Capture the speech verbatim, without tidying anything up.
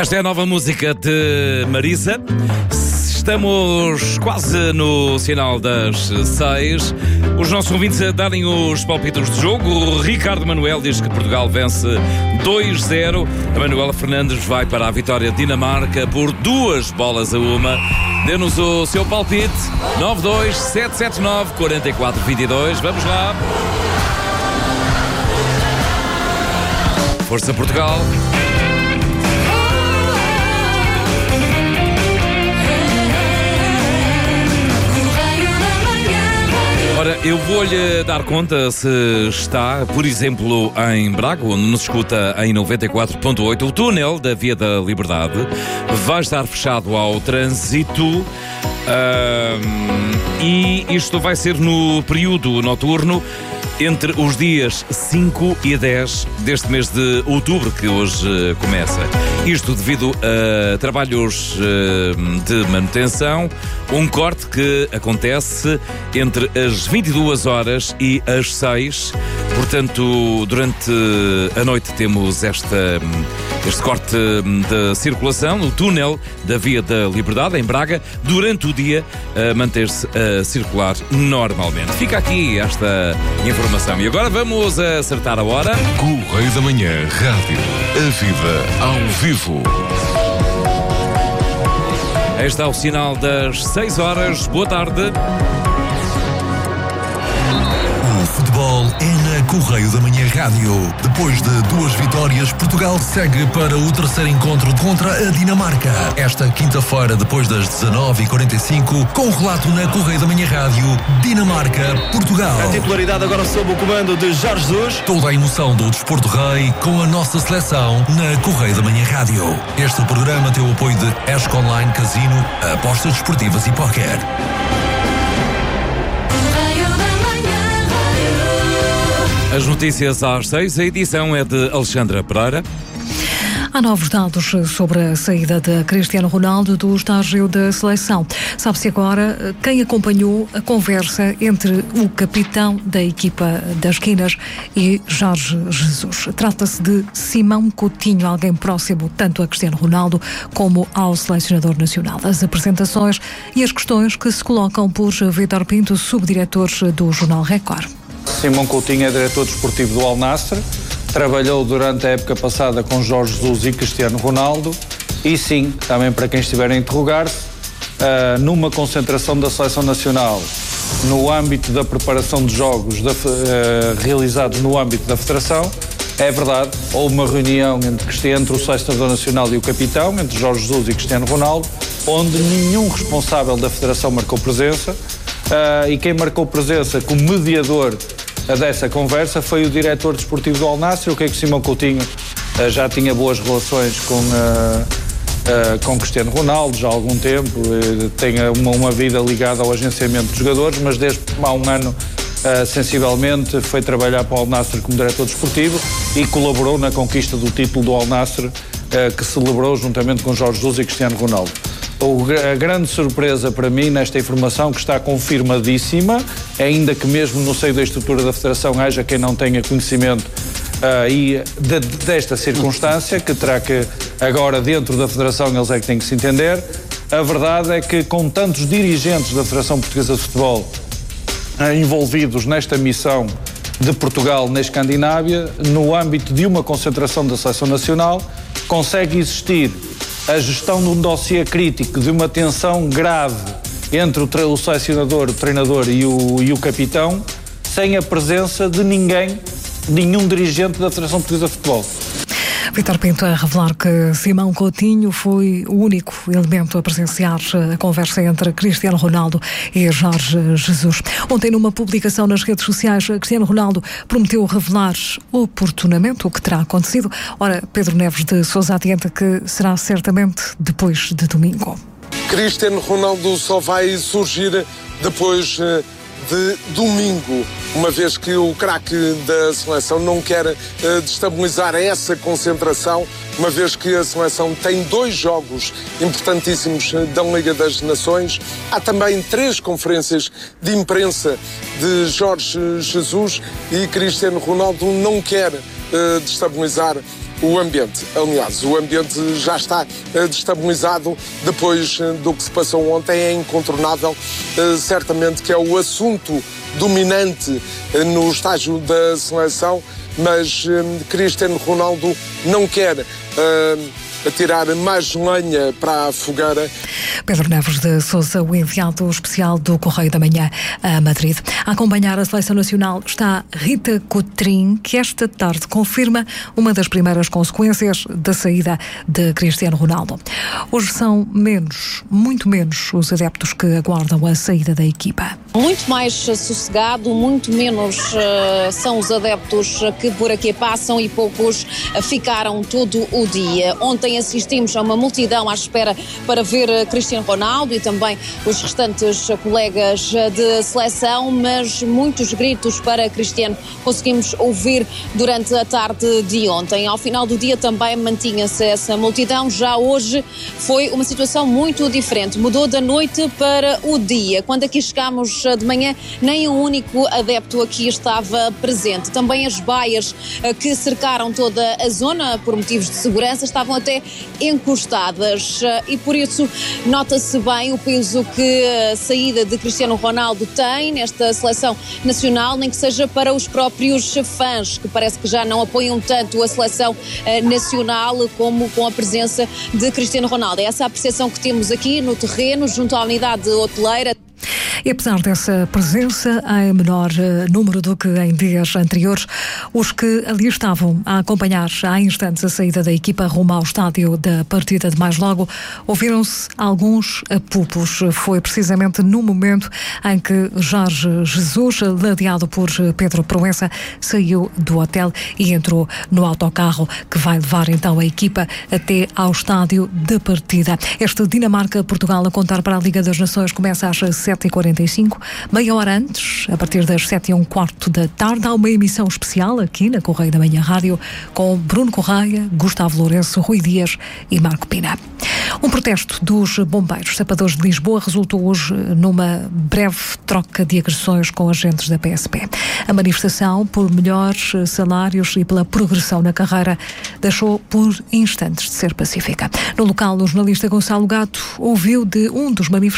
Esta é a nova música de Marisa. Estamos quase no sinal das seis. Os nossos ouvintes a darem os palpites de jogo. O Ricardo Manuel diz que Portugal vence dois zero. A Manuela Fernandes vai para a vitória de Dinamarca por duas bolas a uma. Dê-nos o seu palpite. nove dois sete sete nove quatro quatro dois dois. Vamos lá. Força Portugal. Ora, eu vou-lhe dar conta se está, por exemplo, em Braga, onde nos escuta em noventa e quatro ponto oito, o túnel da Via da Liberdade vai estar fechado ao trânsito um, e isto vai ser no período noturno entre os dias cinco e dez deste mês de outubro, que hoje uh, começa. Isto devido a trabalhos uh, de manutenção, um corte que acontece entre as vinte e duas horas e as seis. Portanto, durante a noite temos esta, este corte de circulação no túnel da Via da Liberdade, em Braga. Durante o dia, uh, manter-se a circular normalmente. Fica aqui esta informação. E agora vamos acertar a hora. Correio da Manhã Rádio. A vida ao vivo. Este está o sinal das seis horas. Boa tarde. O futebol é na Correio da Manhã Rádio. Depois de duas vitórias, Portugal segue para o terceiro encontro contra a Dinamarca. Esta quinta-feira, depois das dezanove e quarenta e cinco, com o relato na Correio da Manhã Rádio, Dinamarca-Portugal. A titularidade agora sob o comando de Jorge Jesus. Toda a emoção do Desporto Rei com a nossa seleção na Correio da Manhã Rádio. Este programa tem o apoio de Esco Online Casino, apostas desportivas e póquer. As notícias às seis, a edição é de Alexandra Pereira. Há novos dados sobre a saída de Cristiano Ronaldo do estágio da seleção. Sabe-se agora quem acompanhou a conversa entre o capitão da equipa das Quinas e Jorge Jesus. Trata-se de Simão Coutinho, alguém próximo tanto a Cristiano Ronaldo como ao selecionador nacional. As apresentações e as questões que se colocam por Vítor Pinto, subdiretor do Jornal Record. Simão Coutinho é diretor desportivo do Al Nassr, trabalhou durante a época passada com Jorge Jesus e Cristiano Ronaldo e sim, também para quem estiver a interrogar-se, uh, numa concentração da Seleção Nacional no âmbito da preparação de jogos da, uh, realizados no âmbito da Federação, é verdade, houve uma reunião entre, entre o selecionador nacional e o capitão, entre Jorge Jesus e Cristiano Ronaldo, onde nenhum responsável da Federação marcou presença uh, e quem marcou presença como mediador dessa conversa foi o diretor desportivo do Al Nassr, o que é que o Simão Coutinho uh, já tinha boas relações com, uh, uh, com Cristiano Ronaldo já há algum tempo, uh, tem uma, uma vida ligada ao agenciamento de jogadores, mas desde há um ano uh, sensivelmente foi trabalhar para o Al Nassr como diretor desportivo e colaborou na conquista do título do Al Nassr, uh, que celebrou juntamente com Jorge Jesus e Cristiano Ronaldo. A grande surpresa para mim nesta informação, que está confirmadíssima, ainda que mesmo no seio da estrutura da Federação haja quem não tenha conhecimento uh, e de, desta circunstância, que terá que agora dentro da Federação eles é que têm que se entender. A verdade é que com tantos dirigentes da Federação Portuguesa de Futebol uh, envolvidos nesta missão de Portugal na Escandinávia, no âmbito de uma concentração da Seleção Nacional, consegue existir a gestão de um dossiê crítico, de uma tensão grave entre o, tre- o selecionador, o treinador e o, e o capitão, sem a presença de ninguém, nenhum dirigente da Federação Portuguesa de Futebol. Vítor Pinto a revelar que Simão Coutinho foi o único elemento a presenciar a conversa entre Cristiano Ronaldo e Jorge Jesus. Ontem, numa publicação nas redes sociais, Cristiano Ronaldo prometeu revelar oportunamente o que terá acontecido. Ora, Pedro Neves de Sousa adianta que será certamente depois de domingo. Cristiano Ronaldo só vai surgir depois de domingo, uma vez que o craque da seleção não quer uh, destabilizar essa concentração, uma vez que a seleção tem dois jogos importantíssimos da Liga das Nações. Há também três conferências de imprensa de Jorge Jesus e Cristiano Ronaldo não quer uh, destabilizar o ambiente. Aliás, o ambiente já está destabilizado depois do que se passou ontem. É incontornável, certamente que é o assunto dominante no estágio da seleção, mas Cristiano Ronaldo não quer uh, atirar mais lenha para a fogueira. Pedro Neves de Sousa, o enviado especial do Correio da Manhã a Madrid. A acompanhar a seleção nacional está Rita Cotrim, que esta tarde confirma uma das primeiras consequências da saída de Cristiano Ronaldo. Hoje são menos, muito menos, os adeptos que aguardam a saída da equipa. Muito mais sossegado, muito menos uh, são os adeptos que por aqui passam e poucos uh, ficaram todo o dia. Ontem assistimos a uma multidão à espera para ver uh, Cristiano Ronaldo e também os restantes uh, colegas uh, de seleção, mas muitos gritos para Cristiano conseguimos ouvir durante a tarde de ontem. Ao final do dia também mantinha-se essa multidão. Já hoje foi uma situação muito diferente. Mudou da noite para o dia. Quando aqui chegámos de manhã, nem um único adepto aqui estava presente. Também as baias que cercaram toda a zona por motivos de segurança estavam até encostadas e por isso nota-se bem o peso que a saída de Cristiano Ronaldo tem nesta seleção nacional, nem que seja para os próprios fãs, que parece que já não apoiam tanto a seleção nacional como com a presença de Cristiano Ronaldo. É essa a percepção que temos aqui no terreno, junto à unidade hoteleira. E apesar dessa presença em menor uh, número do que em dias anteriores, os que ali estavam a acompanhar há instantes a saída da equipa rumo ao estádio da partida de mais logo, ouviram-se alguns apupos. Foi precisamente no momento em que Jorge Jesus, ladeado por Pedro Proença, saiu do hotel e entrou no autocarro que vai levar então a equipa até ao estádio da partida. Este Dinamarca-Portugal a contar para a Liga das Nações começa às sete e quarenta e cinco, meia hora antes, a partir das sete e um quarto da tarde, há uma emissão especial aqui na Correio da Manhã Rádio com Bruno Correia, Gustavo Lourenço, Rui Dias e Marco Pina. Um protesto dos bombeiros sapadores de Lisboa resultou hoje numa breve troca de agressões com agentes da P S P. A manifestação por melhores salários e pela progressão na carreira deixou por instantes de ser pacífica. No local, o jornalista Gonçalo Gato ouviu de um dos manifestantes